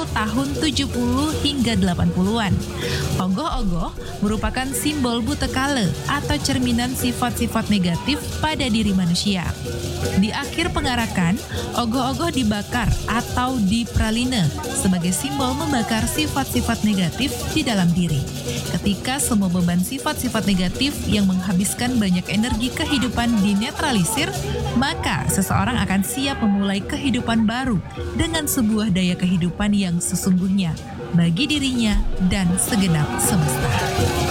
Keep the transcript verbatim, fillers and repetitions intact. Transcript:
muncul tahun tujuh puluh hingga delapan puluhan. Ogoh-ogoh merupakan simbol buta kala atau cerminan sifat-sifat negatif pada diri manusia. Di akhir pengarakan, ogoh-ogoh dibakar atau dipralina sebagai simbol membakar sifat-sifat negatif di dalam diri. Ketika semua beban sifat-sifat negatif yang menghabiskan banyak energi kehidupan dinetralisir, maka seseorang akan siap memulai kehidupan baru dengan sebuah daya kehidupan yang sesungguhnya bagi dirinya dan segenap semesta.